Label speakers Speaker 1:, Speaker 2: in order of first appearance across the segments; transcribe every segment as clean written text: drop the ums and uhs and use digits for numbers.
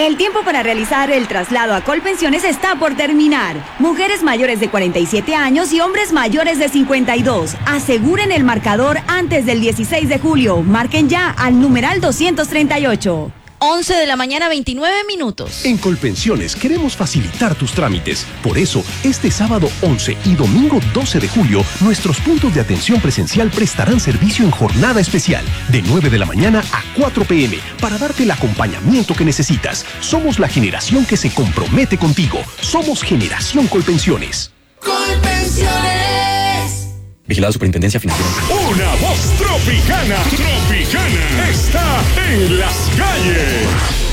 Speaker 1: El tiempo para realizar el traslado a Colpensiones está por terminar. Mujeres mayores de 47 años y hombres mayores de 52. Aseguren el marcador antes del 16 de julio. Marquen ya al numeral 238.
Speaker 2: 11 de la mañana, 29 minutos.
Speaker 3: En Colpensiones queremos facilitar tus trámites. Por eso, este sábado 11 y domingo 12 de julio, nuestros puntos de atención presencial prestarán servicio en jornada especial, de 9 de la mañana a 4 p.m., para darte el acompañamiento que necesitas. Somos la generación que se compromete contigo. Somos Generación Colpensiones.
Speaker 4: Colpensiones.
Speaker 5: Vigilado Superintendencia Financiera.
Speaker 6: Una voz tropicana está en las calles.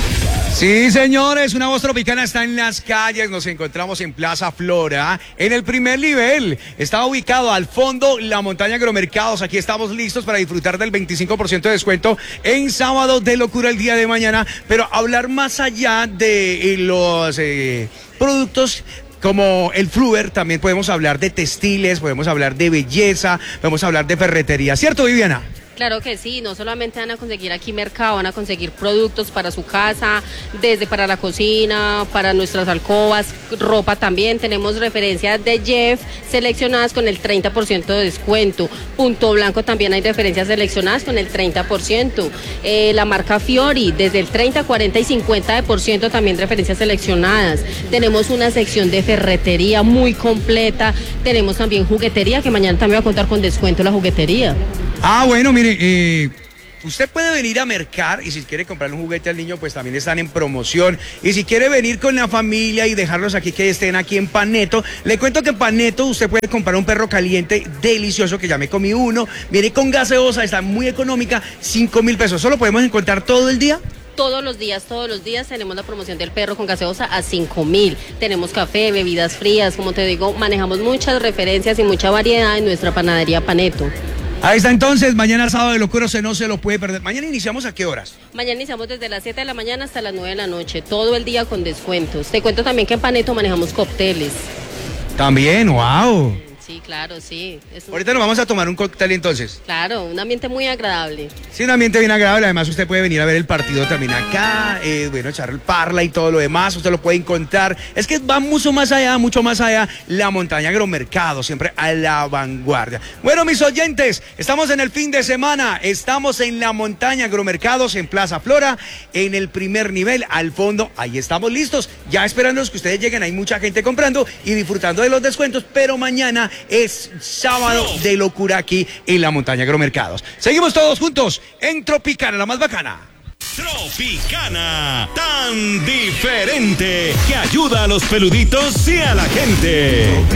Speaker 7: Sí, señores, una voz tropicana está en las calles. Nos encontramos en Plaza Flora, en el primer nivel. Está ubicado al fondo la montaña Agromercados. Aquí estamos listos para disfrutar del 25% de descuento en Sábado de Locura el día de mañana. Pero hablar más allá de los productos como el Fluver, también podemos hablar de textiles, podemos hablar de belleza, podemos hablar de ferretería. ¿Cierto, Viviana?
Speaker 8: Claro que sí, no solamente van a conseguir aquí mercado, van a conseguir productos para su casa, desde para la cocina, para nuestras alcobas, ropa también. Tenemos referencias de Jeff seleccionadas con el 30% de descuento. Punto Blanco también hay referencias seleccionadas con el 30%. La marca Fiori, desde el 30, 40 y 50% también referencias seleccionadas. Tenemos una sección de ferretería muy completa. Tenemos también juguetería, que mañana también va a contar con descuento la juguetería.
Speaker 7: Ah, bueno, mire, usted puede venir a mercar y si quiere comprar un juguete al niño, pues también están en promoción. Y si quiere venir con la familia y dejarlos aquí, que estén aquí en Paneto, le cuento que en Paneto usted puede comprar un perro caliente delicioso, que ya me comí uno. Viene con gaseosa, está muy económica, 5.000 pesos. ¿Eso lo podemos encontrar todo el día?
Speaker 8: Todos los días tenemos la promoción del perro con gaseosa a 5.000. Tenemos café, bebidas frías, como te digo, manejamos muchas referencias y mucha variedad en nuestra panadería Paneto.
Speaker 7: Ahí está entonces, mañana Sábado de Locura, usted no se lo puede perder. ¿Mañana iniciamos a qué horas?
Speaker 8: Mañana iniciamos desde las 7 de la mañana hasta las 9 de la noche, todo el día con descuentos. Te cuento también que en Paneto manejamos cócteles.
Speaker 7: También, wow.
Speaker 8: Sí, claro, sí.
Speaker 7: Ahorita nos vamos a tomar un cóctel entonces.
Speaker 8: Claro, un ambiente muy agradable.
Speaker 7: Sí, un ambiente bien agradable. Además, usted puede venir a ver el partido también acá, bueno, echar el parla y todo lo demás. Usted lo puede encontrar. Es que va mucho más allá, la montaña Agromercado, siempre a la vanguardia. Bueno, mis oyentes, estamos en el fin de semana. Estamos en la montaña Agromercados, en Plaza Flora, en el primer nivel, al fondo. Ahí estamos listos, ya esperando que ustedes lleguen. Hay mucha gente comprando y disfrutando de los descuentos, pero mañana es Sábado de Locura aquí en la montaña Agromercados. Seguimos todos juntos en Tropicana, la más bacana.
Speaker 6: Tropicana, tan diferente, que ayuda a los peluditos y a la gente.